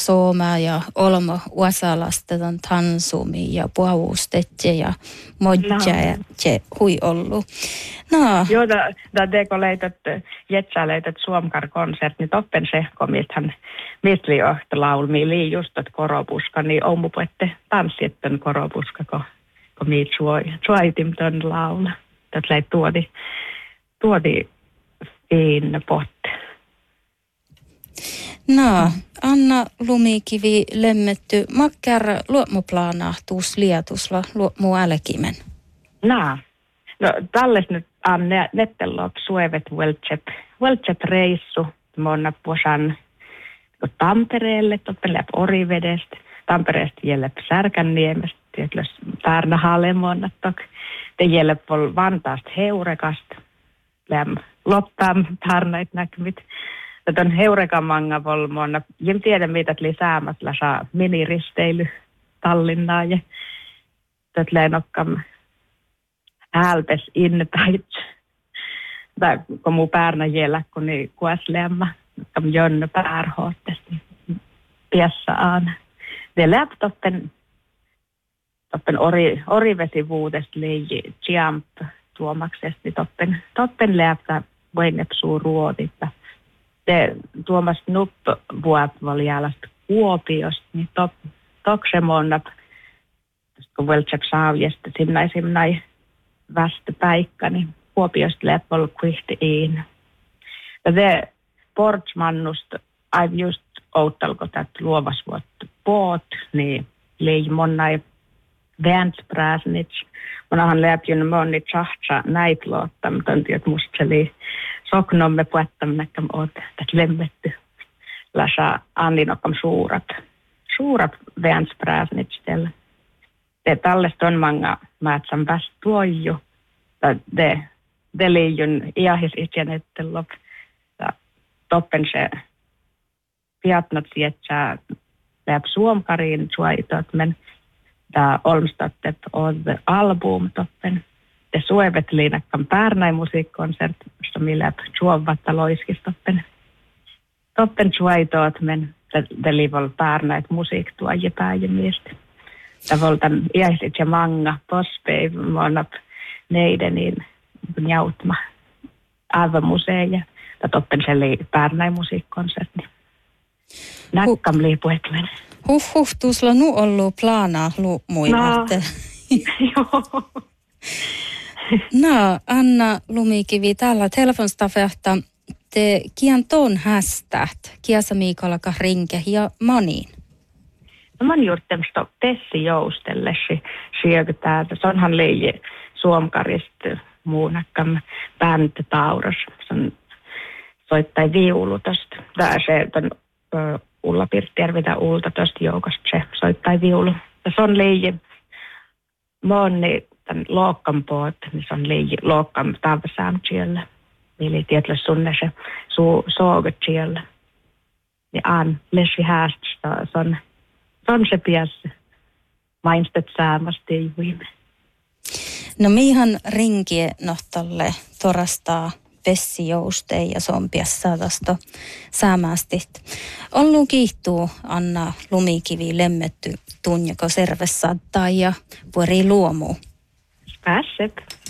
Sooma ja olmo uasalastetan tansumi ja puavustetje ja modja ja se hui ollu. No. Joo, da teko leitat jetsäleitat suomkar-konsert, niin toppen sehko, mistä johto laulmii lii just tot koropuska, niin on mupuette tanssiettön koropuska, kun miit suoitim ton laula. Tot leit tuodi fiin potte. No, Anna Lumikivi lemmetty. Makkar luomuplaanahtuus lietusla luomu älkimen. No, talles nyt on nettelop suevet Weltsep reissu. Monna posan Tampereelle, toppen läp Orivedestä. Tampereesta jällep Särkänniemestä, tietysti Pärnähalle monnattok. Te jällep vol Vantaasta Heurekasta. Läm Loppam tarnait näkymit. Tätä Heurekamanga vol monna. Jem tiedä mitä lisäämättä saa miniristeily Tallinnaa ja tätä leenokkam hälpes inpäit. Tai kun muu Pärnä jällä, kun niin kuaslemma, kam jönne Pärhootesti piessä aana. Det laptoppen orivesivuudesta liiji Chiamp tuomaksesti toppen läptä voinepsuu ruodita. Det tuomas nupp vuot valjaalasta Kuopiosta, niin toksemonnap, kun Weltsep saavjesta sinnai västöpäikka, niin Kuopiosta läppol kuihti iin. Ja det portsmannusta aiv just outtalko tät luovas vuotta poot, niin lei monnai vänspräsnits. Monahan läpjön monni tsahtsa näitloottam, tontiot musta se li soknomme puettamnekkam oot tät lemmetty. Lasa andinokkam suurat vänspräsnits tällä. Det tallest on många määtsän väst tuoju. Det liijun iahis itsenettelop. Toppen se piatnat sietsää läp suomkariin suaitot, men da olmstattep on the album toppen. Det suevet liinakkan Pärnäin musiikkonsert, som vi läp suovatta loiskis toppen. Toppen suaitot, men det livol Pärnäit musiiktuaje pääjemistä. Tavallaan iäiset ja manga, pospäiv, monap neideniin njautma arvamuseja. Ja toppen se oli Pärnäin musiikkonsertti. Näkkam liipuetmen. Tuossa nu ollut plana luumuimatte. Joo. No, Anna Lumikivi, täällä telefonstafehta te kian ton hästät, kiasa Miikalaka rinke ja maniin. No man gjort tämmöistä tessijoustellesi syökytää. Se onhan liian suomkarista muunakkam bänd Tauros. Se on soittai viulu tosta. Tää se on Ulla Pirttijärvitä Ulta tosta joukosta se soittai viulu. Ja se on liian moni tän lookkan poot, niin se on liian lookkan tavsam siellä. Eli tietyllä sunne se soogat siellä. Ja an lesi häästä se on se piässä. Mainstet saamasti viime. No miihan rinkie nohtalle torastaa vessijouste ja sompiassa tästä säämästit. Ollu kiihtuu Anna Lumikivi lemmetty tunjako servessä tai ja vuori luomu. Päässet.